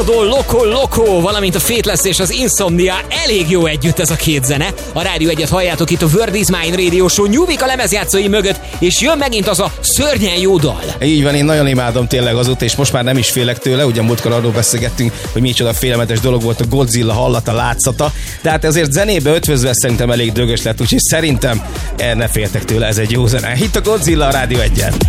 Ricardo Loco Loco, valamint a Faithless és az Insomnia, elég jó együtt ez a két zene. A Rádió Egyet halljátok itt a World is Mine Radio Show, nyúlik a lemezjátszói mögött, és jön megint az a szörnyen jó dal. Így van, én nagyon imádom tényleg azóta, és most már nem is félek tőle, ugye múltkor arról beszélgettünk, hogy micsoda félelmetes dolog volt a Godzilla hallata, látszata, de hát azért zenébe ötvözve szerintem elég dögös lett, úgyhogy szerintem ne féltek tőle, ez egy jó zene. Itt a Godzilla a Rádió Egyen.